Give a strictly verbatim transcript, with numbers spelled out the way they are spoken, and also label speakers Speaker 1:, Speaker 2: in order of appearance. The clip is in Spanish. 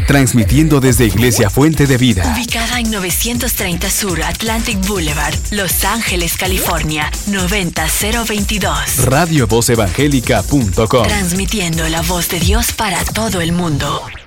Speaker 1: Transmitiendo desde Iglesia Fuente de Vida.
Speaker 2: Ubicada en novecientos treinta Sur Atlantic Boulevard, Los Ángeles, California, noventa cero veintidós.
Speaker 1: radio voz evangélica punto com.
Speaker 2: Transmitiendo la voz de Dios para todo el mundo.